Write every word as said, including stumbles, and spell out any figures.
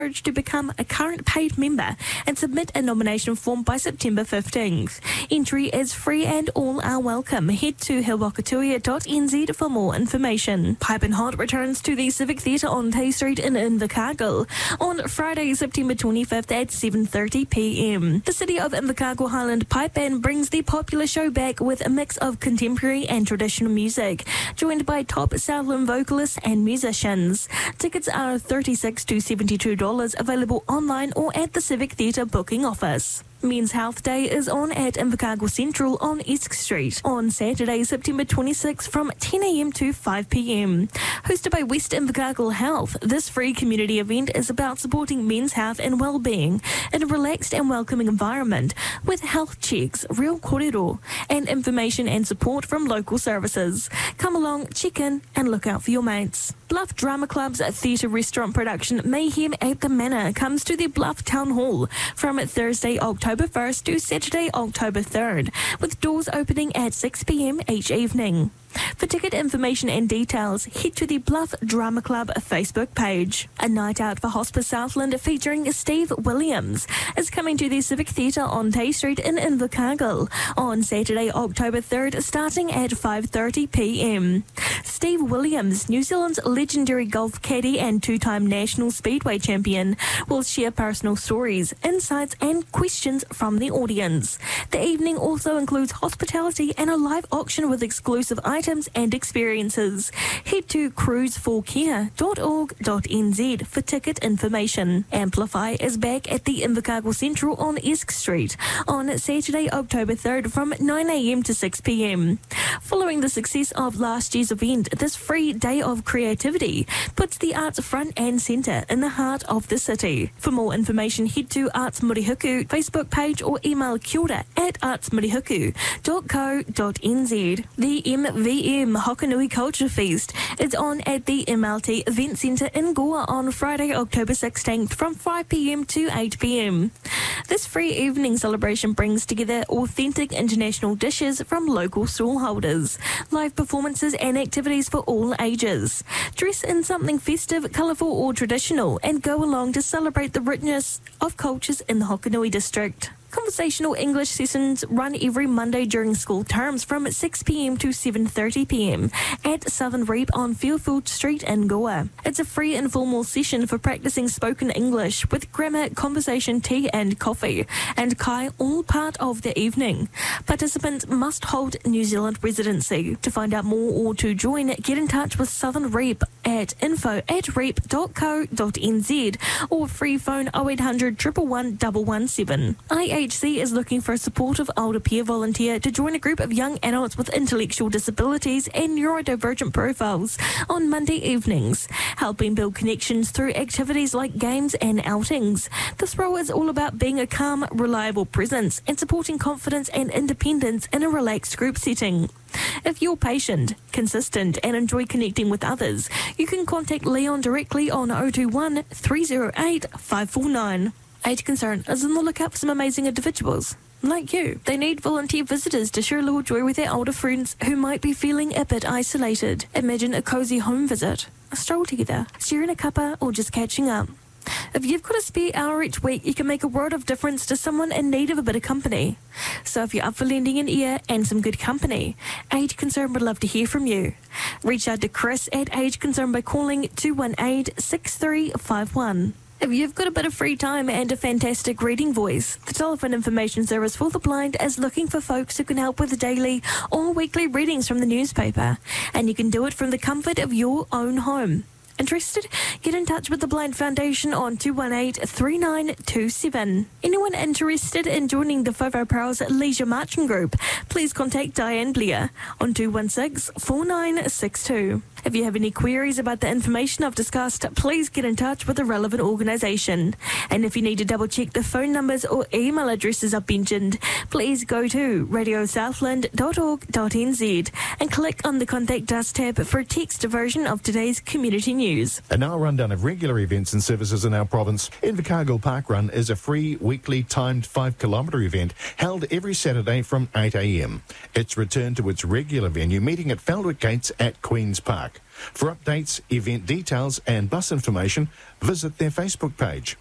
encouraged to become a current paid member and submit a nomination form by September fifteenth. Entry is free and all are welcome. Head to he wakatūia dot n z for more information. Piping Hot returns to the Civic Theatre on Tay Street in Invercargill on Friday, September twenty-fifth at seven thirty p m. The City of Invercargill Highland Pipe Band brings the popular show back with a mix of contemporary and traditional music, joined by top Southland vocalists and musicians. Tickets are thirty-six to seventy-two dollars, available online or at the Civic Theatre booking office. Men's Health Day is on at Invercargill Central on Esk Street on Saturday, September twenty-sixth from ten a m to five p m. Hosted by West Invercargill Health, this free community event is about supporting men's health and well-being in a relaxed and welcoming environment with health checks, real kōrero, and information and support from local services. Come along, check in, and look out for your mates. Bluff Drama Club's theatre restaurant production Mayhem at the Manor comes to the Bluff Town Hall from Thursday, October first to Saturday, October third, with doors opening at six p m each evening. For ticket information and details, head to the Bluff Drama Club Facebook page. A night out for Hospice Southland featuring Steve Williams is coming to the Civic Theatre on Tay Street in Invercargill on Saturday, October third, starting at five thirty p m. Steve Williams, New Zealand's legendary golf caddy and two-time national speedway champion, will share personal stories, insights and questions from the audience. The evening also includes hospitality and a live auction with exclusive items and experiences. Head to cruise for care dot org dot n z for ticket information. Amplify is back at the Invercargill Central on Esk Street on Saturday, October third from nine a m to six p m. Following the success of last year's event, this free day of creativity puts the arts front and centre in the heart of the city. For more information, head to Arts Murihuku Facebook page or email kiora at arts murihuku dot co dot n z. The M V M Hokanui Culture Feast is on at the M L T Event Centre in Goa on Friday, October sixteenth from five p m to eight p m. This free evening celebration brings together authentic international dishes from local stallholders, live performances and activities for all ages. Dress in something festive, colourful or traditional and go along to celebrate the richness of cultures in the Hokanui district. Conversational English sessions run every Monday during school terms from six p m to seven thirty p m at Southern Reap on Fairfield Street in Goa. It's a free informal session for practicing spoken English with grammar, conversation, tea and coffee, and kai all part of the evening. Participants must hold New Zealand residency. To find out more or to join, get in touch with Southern Reap at info at reap dot co dot n z or free phone oh eight hundred, one one one, one one seven. I H C is looking for a supportive older peer volunteer to join a group of young adults with intellectual disabilities and neurodivergent profiles on Monday evenings, helping build connections through activities like games and outings. This role is all about being a calm, reliable presence and supporting confidence and independence in a relaxed group setting. If you're patient, consistent and enjoy connecting with others, you can contact Leon directly on oh two one, three oh eight, five four nine. Age Concern is on the lookout for some amazing individuals like you. They need volunteer visitors to share a little joy with their older friends who might be feeling a bit isolated. Imagine a cozy home visit, a stroll together, sharing a cuppa or just catching up. If you've got a spare hour each week, you can make a world of difference to someone in need of a bit of company. So if you're up for lending an ear and some good company, Age Concern would love to hear from you. Reach out to Chris at Age Concern by calling two one eight, six three five one. If you've got a bit of free time and a fantastic reading voice, the Telephone Information Service for the Blind is looking for folks who can help with daily or weekly readings from the newspaper, and you can do it from the comfort of your own home. Interested? Get in touch with the Blind Foundation on two one eight, three nine two seven. Anyone interested in joining the Fofo Prowls Leisure Marching Group, please contact Diane Blair on two one six, four nine six two. If you have any queries about the information I've discussed, please get in touch with the relevant organisation. And if you need to double check the phone numbers or email addresses I've mentioned, please go to radio southland dot org dot n z and click on the Contact Us tab for a text version of today's community news. And now a rundown of regular events and services in our province. Invercargill Park Run is a free weekly timed five kilometre event held every Saturday from eight a m. It's returned to its regular venue, meeting at Feldwick Gates at Queen's Park. For updates, event details and bus information, visit their Facebook page.